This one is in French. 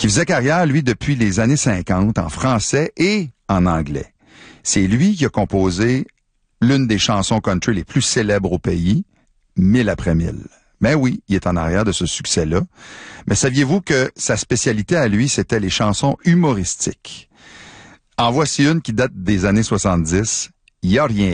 qui faisait carrière, lui, depuis les années 50, en français et en anglais. C'est lui qui a composé l'une des chansons country les plus célèbres au pays, 1000 après 1000. Mais oui, il est en arrière de ce succès-là. Mais saviez-vous que sa spécialité à lui, c'était les chansons humoristiques? En voici une qui date des années 70, « Y a rien là ».